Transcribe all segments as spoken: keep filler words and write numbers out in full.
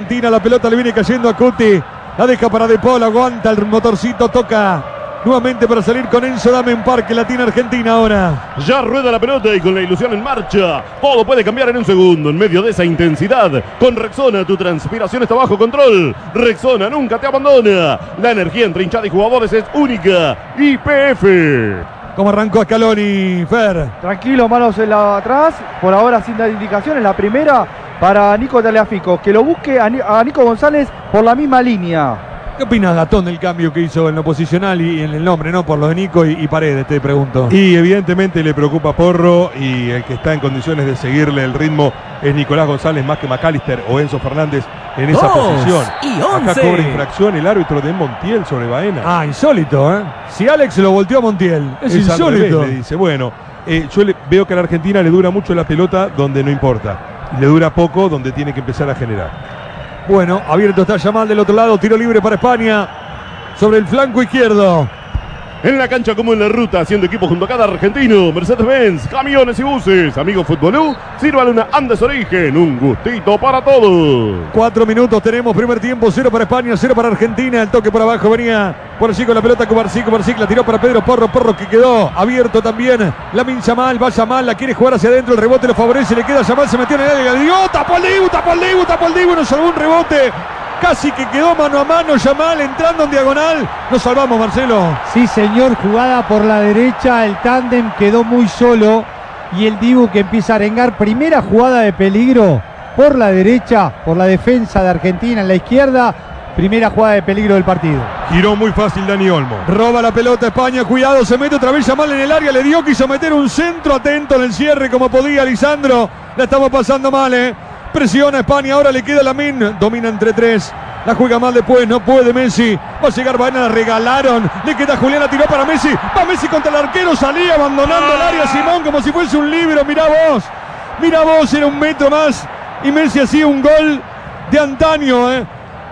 Argentina. La pelota le viene cayendo a Cuti. La deja para De Paul, aguanta el motorcito, toca nuevamente para salir con Enzo Damen Parque. La tiene Argentina ahora. Ya rueda la pelota y con la ilusión en marcha. Todo puede cambiar en un segundo en medio de esa intensidad. Con Rexona tu transpiración está bajo control. Rexona nunca te abandona. La energía entre hinchada y jugadores es única. Y P F. ¿Cómo arrancó Scaloni, Fer? Tranquilo, manos en la atrás. Por ahora sin dar indicaciones. La primera para Nico Tagliafico. Que lo busque a, Ni a Nico González por la misma línea. ¿Qué opina Gatón del cambio que hizo en lo posicional y en el nombre, no? Por lo de Nico y, y Paredes, te pregunto. Y evidentemente le preocupa Porro y el que está en condiciones de seguirle el ritmo es Nicolás González más que McAllister o Enzo Fernández en esa Dos posición. Y Acá once. cobra infracción el árbitro de Montiel sobre Baena. Ah, insólito, ¿eh? Si Alex lo volteó a Montiel, es, Es al insólito. revés, le dice, bueno, eh, yo le, veo que a la Argentina le dura mucho la pelota donde no importa. Y le dura poco donde tiene que empezar a generar. Bueno, abierto está Yamal del otro lado, tiro libre para España. Sobre el flanco izquierdo. En la cancha como en la ruta, haciendo equipo junto a cada argentino. Mercedes-Benz, camiones y buses. Amigo Futbolú, sírvale una Andes Origen. Un gustito para todos. Cuatro minutos tenemos, primer tiempo, cero para España, cero para Argentina. El toque por abajo venía por allí con la pelota Cubarsí, Cubarsí la tiró para Pedro Porro, Porro que quedó abierto también. Lamin Yamal, va Yamal, la quiere jugar hacia adentro, el rebote lo favorece, le queda Yamal, se metió en el área, le dio, tapó el Dibu, tapó el Dibu, tapó el Dibu, nos salvó un rebote. Casi que quedó mano a mano Yamal entrando en diagonal. Nos salvamos, Marcelo. Sí, señor, jugada por la derecha, el tándem quedó muy solo y el Dibu que empieza a arengar. Primera jugada de peligro por la derecha, por la defensa de Argentina en la izquierda. Primera jugada de peligro del partido. Giró muy fácil Dani Olmo. Roba la pelota España, cuidado, se mete otra vez Yamal en el área, le dio, quiso meter un centro, atento en el cierre como podía Lisandro. La estamos pasando mal, eh. Presiona España, ahora le queda Lamin, domina entre tres, la juega mal después, no puede Messi, va a llegar Baena, la regalaron, le queda Julián, la tiró para Messi, va Messi contra el arquero, salía abandonando el área Simón como si fuese un libro, mirá vos, mirá vos, era un metro más y Messi hacía un gol de antaño, eh.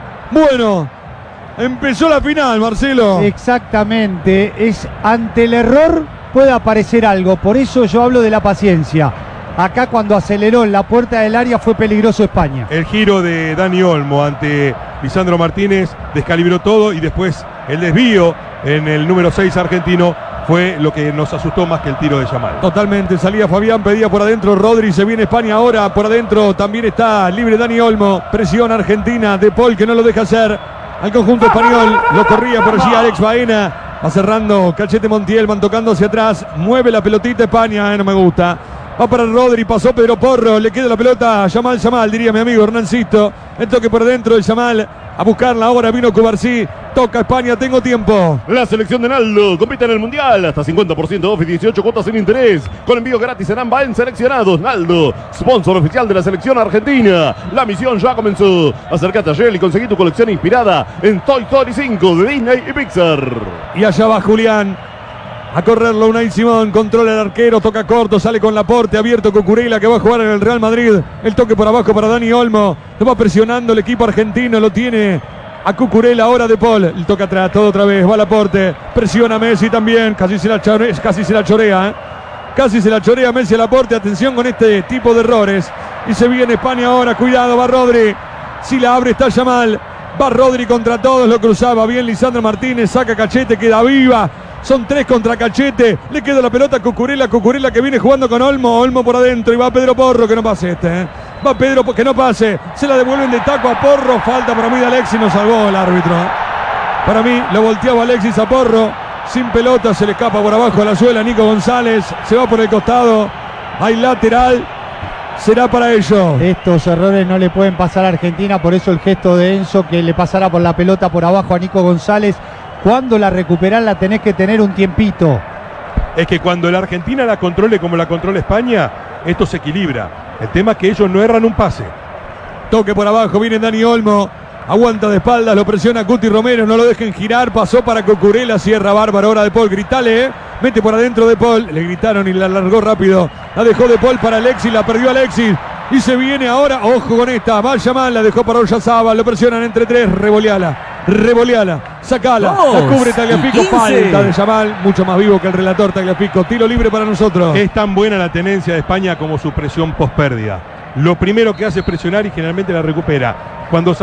Bueno, empezó la final, Marcelo. Exactamente, es ante el error puede aparecer algo, por eso yo hablo de la paciencia. Acá cuando aceleró en la puerta del área fue peligroso España. El giro de Dani Olmo ante Lisandro Martínez descalibró todo y después el desvío en el número seis argentino fue lo que nos asustó más que el tiro de Yamal. Totalmente, salía Fabián, pedía por adentro Rodri, se viene España ahora, por adentro también está libre Dani Olmo, presión Argentina, De Paul que no lo deja hacer al conjunto español, lo corría por allí Alex Baena, va cerrando Cachete Montiel, van tocando hacia atrás, mueve la pelotita España, eh, no me gusta. Va para Rodri, pasó Pedro Porro, le queda la pelota a Yamal, Yamal, diría mi amigo Hernancito. El toque por dentro de Yamal, a buscarla ahora vino Cubarsí. Toca España, tengo tiempo. La selección de Naldo compite en el Mundial. Hasta cincuenta por ciento off y dieciocho cuotas sin interés. Con envío gratis en ambas en seleccionados. Naldo, sponsor oficial de la selección argentina. La misión ya comenzó. Acércate a Shell y conseguí tu colección inspirada en Toy Story cinco de Disney y Pixar. Y allá va Julián. A correrlo Unai Simón, controla el arquero, toca corto, sale con Laporte, abierto Cucurella que va a jugar en el Real Madrid. El toque por abajo para Dani Olmo. Lo va presionando el equipo argentino, lo tiene a Cucurella, ahora De Paul. El toque atrás, todo otra vez, va Laporte. Presiona Messi también, casi se la chorea, casi se la chorea, ¿eh? Casi se la chorea Messi a Laporte, atención con este tipo de errores. Y se viene España ahora, cuidado, va Rodri. Si la abre está Yamal. Va Rodri contra todos, lo cruzaba bien Lisandro Martínez, saca Cachete, queda viva. Son tres contra Cachete. Le queda la pelota a Cucurella. Cucurella que viene jugando con Olmo. Olmo por adentro. Y va Pedro Porro. Que no pase este. ¿eh? Va Pedro que no pase. Se la devuelven de taco a Porro. Falta para mí de Alexis. Nos salvó el árbitro. Para mí lo volteaba Alexis a Porro. Sin pelota. Se le escapa por abajo a la suela. Nico González. Se va por el costado. Hay lateral. Será para ellos. Estos errores no le pueden pasar a Argentina. Por eso el gesto de Enzo que le pasará por la pelota por abajo a Nico González. Cuando la recuperás la tenés que tener un tiempito. Es que cuando la Argentina la controle como la controla España, esto se equilibra. El tema es que ellos no erran un pase. Toque por abajo, viene Dani Olmo. Aguanta de espaldas, lo presiona Cuti Romero, no lo dejen girar. Pasó para Cucurella, cierra bárbaro. Ahora De Paul, gritale, ¿eh? Mete por adentro De Paul. Le gritaron y la largó rápido. La dejó De Paul para Alexis, la perdió Alexis. Y se viene ahora, ojo con esta. Va Yamal, la dejó para Oyarzabal. Lo presionan entre tres, revoleala. Revoleala, sacala, Dos la cubre Tagliafico, y falta de Yamal, mucho más vivo que el relator Tagliafico, tiro libre para nosotros. Es tan buena la tenencia de España como su presión post pérdida. Lo primero que hace es presionar y generalmente la recupera. Cuando